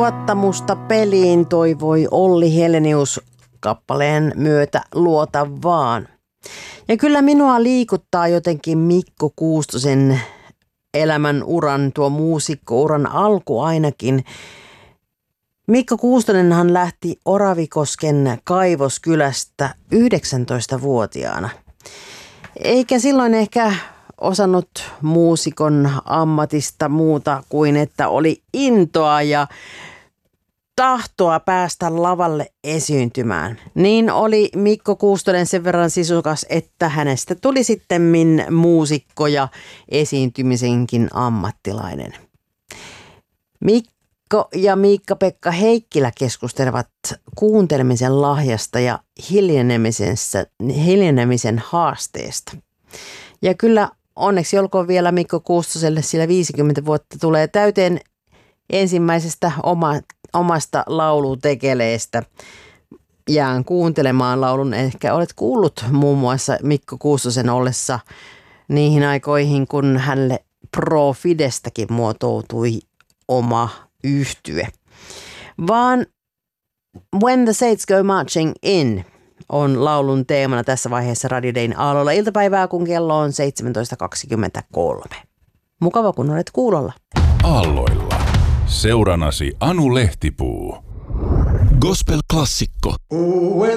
luottamusta peliin toivoi Olli Helenius kappaleen myötä Luota vaan. Ja kyllä minua liikuttaa jotenkin Mikko Kuustosen elämän uran, tuo muusikkouran alku ainakin. Mikko Kuustonenhan lähti Oravikosken kaivoskylästä 19-vuotiaana. Eikä silloin ehkä osannut muusikon ammatista muuta kuin, että oli intoa ja tahtoa päästä lavalle esiintymään. Niin oli Mikko Kuustonen sen verran sisukas, että hänestä tuli sittemmin muusikko ja esiintymisenkin ammattilainen. Mikko ja Miikka-Pekka Heikkilä keskustelevat kuuntelemisen lahjasta ja hiljenemisen haasteesta. Ja kyllä onneksi olkoon vielä Mikko Kuustoselle, sillä 50 vuotta tulee täyteen ensimmäisestä omasta laulutekeleestä. Jään kuuntelemaan laulun. Ehkä olet kuullut muun muassa Mikko Kuustosen ollessa niihin aikoihin, kun hänelle Pro Fidestäkin muotoutui oma yhtye. Vaan When the Saints Go Marching In on laulun teemana tässä vaiheessa Radio Dayn aalloilla iltapäivää, kun kello on 17.23. Mukava, kun olet kuulolla. Aalloilla. Seuranasi Anu Lehtipuu. Gospel-klassikko.